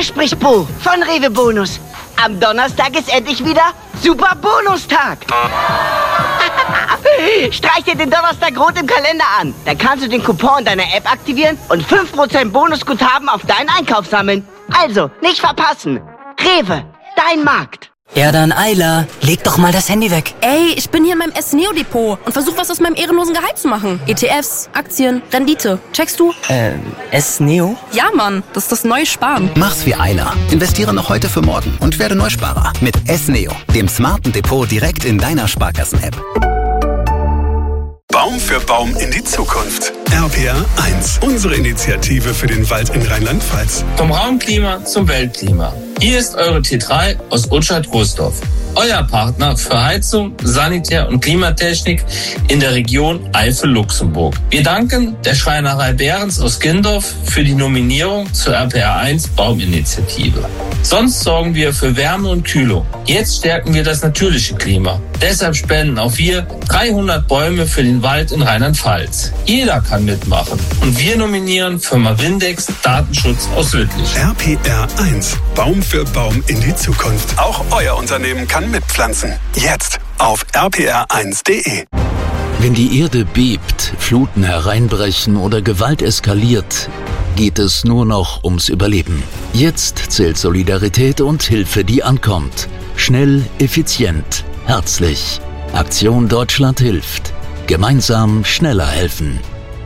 Hier spricht Bo von Rewe Bonus. Am Donnerstag ist endlich wieder Super Bonustag. Streich dir den Donnerstag rot im Kalender an. Dann kannst du den Coupon deiner App aktivieren und 5% Bonusguthaben auf deinen Einkauf sammeln. Also, nicht verpassen. Rewe, dein Markt. Ja dann, Ayla, leg doch mal das Handy weg. Ey, ich bin hier in meinem S-Neo-Depot und versuche was aus meinem ehrenlosen Gehalt zu machen. ETFs, Aktien, Rendite. Checkst du? S-Neo? Ja, Mann, das ist das neue Sparen. Mach's wie Ayla. Investiere noch heute für morgen und werde Neusparer. Mit S-Neo, dem smarten Depot direkt in deiner Sparkassen-App. Baum für Baum in die Zukunft. RPR 1, unsere Initiative für den Wald in Rheinland-Pfalz. Vom Raumklima zum Weltklima. Hier ist eure T3 aus Utschat-Großdorf. Euer Partner für Heizung, Sanitär- und Klimatechnik in der Region Eifel-Luxemburg. Wir danken der Schreinerei Behrens aus Gindorf für die Nominierung zur RPR 1 Bauminitiative. Sonst sorgen wir für Wärme und Kühlung. Jetzt stärken wir das natürliche Klima. Deshalb spenden auch wir 300 Bäume für den Wald in Rheinland-Pfalz. Jeder kann mitmachen. Und wir nominieren Firma Windex Datenschutz aus Lüttich. RPR 1, Baum für Baum in die Zukunft. Auch euer Unternehmen kann mitpflanzen. Jetzt auf rpr1.de. Wenn die Erde bebt, Fluten hereinbrechen oder Gewalt eskaliert, geht es nur noch ums Überleben. Jetzt zählt Solidarität und Hilfe, die ankommt. Schnell, effizient, herzlich. Aktion Deutschland hilft. Gemeinsam schneller helfen.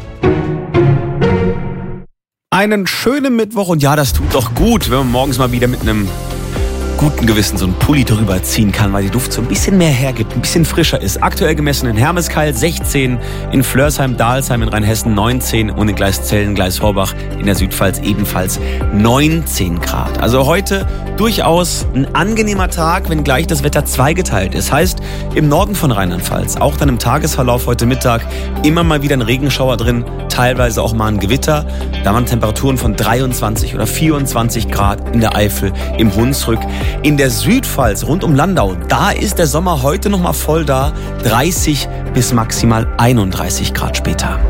Einen schönen Mittwoch und ja, das tut doch gut, wenn man morgens mal wieder mit einem guten Gewissen so einen Pulli drüber ziehen kann, weil die Luft so ein bisschen mehr hergibt, ein bisschen frischer ist. Aktuell gemessen in Hermeskeil 16, in Flörsheim, Dalsheim in Rheinhessen 19 und in Gleiszellen, Gleishorbach in der Südpfalz ebenfalls 19 Grad. Also heute durchaus ein angenehmer Tag, wenngleich das Wetter zweigeteilt ist. Heißt, im Norden von Rheinland-Pfalz, auch dann im Tagesverlauf heute Mittag, immer mal wieder ein Regenschauer drin, teilweise auch mal ein Gewitter. Da waren Temperaturen von 23 oder 24 Grad in der Eifel, im Hunsrück. In der Südpfalz rund um Landau, da ist der Sommer heute noch mal voll da, 30 bis maximal 31 Grad später.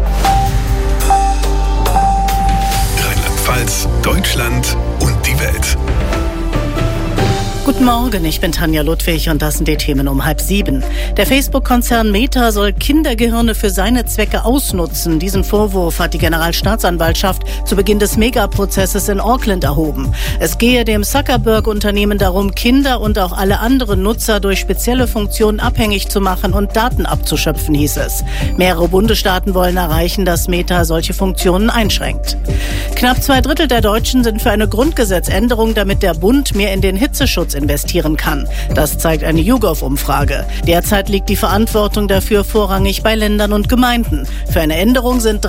Rheinland-Pfalz, Deutschland und die Welt. Guten Morgen, ich bin Tanja Ludwig und das sind die Themen um 6:30. Der Facebook-Konzern Meta soll Kindergehirne für seine Zwecke ausnutzen. Diesen Vorwurf hat die Generalstaatsanwaltschaft zu Beginn des Megaprozesses in Auckland erhoben. Es gehe dem Zuckerberg-Unternehmen darum, Kinder und auch alle anderen Nutzer durch spezielle Funktionen abhängig zu machen und Daten abzuschöpfen, hieß es. Mehrere Bundesstaaten wollen erreichen, dass Meta solche Funktionen einschränkt. Knapp 2/3 der Deutschen sind für eine Grundgesetzänderung, damit der Bund mehr in den Hitzeschutz investieren kann. Das zeigt eine YouGov-Umfrage. Derzeit liegt die Verantwortung dafür vorrangig bei Ländern und Gemeinden. Für eine Änderung sind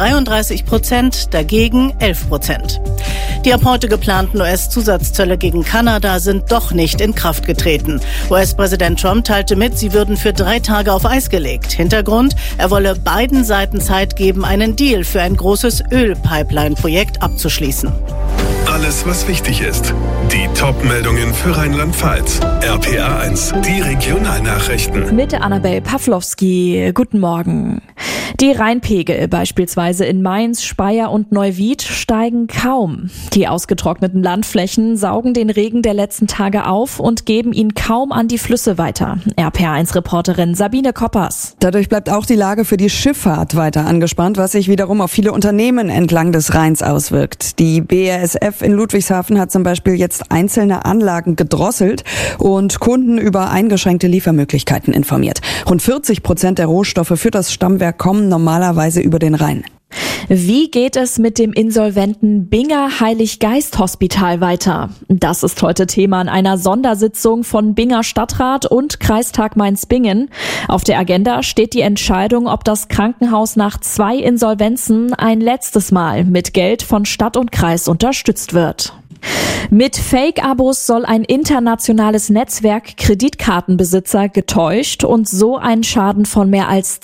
33%, dagegen 11%. Die ab heute geplanten US-Zusatzzölle gegen Kanada sind doch nicht in Kraft getreten. US-Präsident Trump teilte mit, sie würden für 3 Tage auf Eis gelegt. Hintergrund, er wolle beiden Seiten Zeit geben, einen Deal für ein großes Ölpipeline-Projekt abzuschließen. Alles, was wichtig ist. Die Top-Meldungen für Rheinland-Pfalz. RPR 1, die Regionalnachrichten. Mit Annabel Pawlowski. Guten Morgen. Die Rheinpegel beispielsweise in Mainz, Speyer und Neuwied steigen kaum. Die ausgetrockneten Landflächen saugen den Regen der letzten Tage auf und geben ihn kaum an die Flüsse weiter. RPR1-Reporterin Sabine Koppers. Dadurch bleibt auch die Lage für die Schifffahrt weiter angespannt, was sich wiederum auf viele Unternehmen entlang des Rheins auswirkt. Die BASF in Ludwigshafen hat zum Beispiel jetzt einzelne Anlagen gedrosselt und Kunden über eingeschränkte Liefermöglichkeiten informiert. Rund 40% der Rohstoffe für das Stammwerk kommen normalerweise über den Rhein. Wie geht es mit dem insolventen Binger Heiliggeist-Hospital weiter? Das ist heute Thema an einer Sondersitzung von Binger Stadtrat und Kreistag Mainz-Bingen. Auf der Agenda steht die Entscheidung, ob das Krankenhaus nach 2 Insolvenzen ein letztes Mal mit Geld von Stadt und Kreis unterstützt wird. Mit Fake-Abos soll ein internationales Netzwerk Kreditkartenbesitzer getäuscht und so einen Schaden von mehr als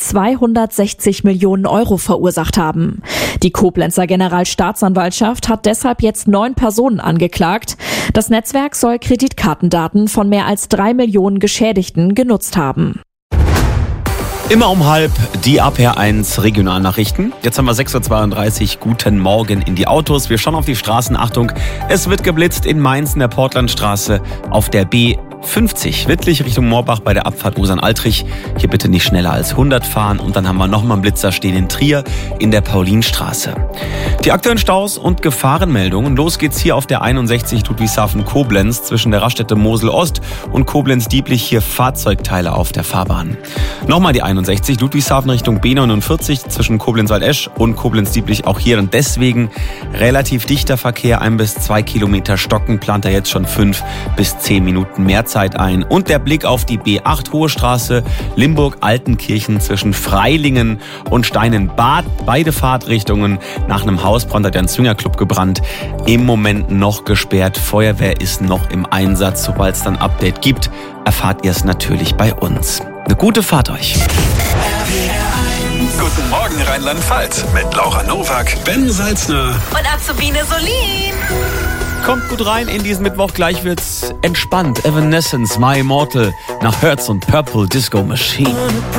260 Millionen Euro verursacht haben. Die Koblenzer Generalstaatsanwaltschaft hat deshalb jetzt 9 Personen angeklagt. Das Netzwerk soll Kreditkartendaten von mehr als 3 Millionen Geschädigten genutzt haben. Immer um 12:30 die RPR1 Regionalnachrichten. Jetzt haben wir 6:32 Uhr. Guten Morgen in die Autos. Wir schauen auf die Straßen. Achtung, es wird geblitzt in Mainz in der Portlandstraße auf der B50. Wittlich Richtung Moorbach bei der Abfahrt Usan-Altrich. Hier bitte nicht schneller als 100 fahren. Und dann haben wir nochmal einen Blitzer stehen in Trier in der Paulinstraße. Die aktuellen Staus und Gefahrenmeldungen. Los geht's hier auf der 61 Ludwigshafen-Koblenz zwischen der Raststätte Mosel-Ost und Koblenz-Dieblich. Hier Fahrzeugteile auf der Fahrbahn. Nochmal die 61 Ludwigshafen Richtung B49 zwischen Koblenz-Waldesch und Koblenz-Dieblich. Auch hier und deswegen relativ dichter Verkehr. 1 bis 2 Kilometer Stocken plant er jetzt schon 5 bis 10 Minuten mehr Zeit ein. Und der Blick auf die B8 Hohe Straße, Limburg-Altenkirchen zwischen Freilingen und Steinenbad. Beide Fahrtrichtungen. Nach einem Hausbrand hat ein Swingerclub gebrannt. Im Moment noch gesperrt. Feuerwehr ist noch im Einsatz. Sobald es dann Update gibt, erfahrt ihr es natürlich bei uns. Eine gute Fahrt euch. Guten Morgen Rheinland-Pfalz mit Laura Nowak, Ben Salzner Und Azubine Solin. Kommt gut rein in diesen Mittwoch. Gleich wird's entspannt. Evanescence, My Immortal nach Hertz und Purple Disco Machine.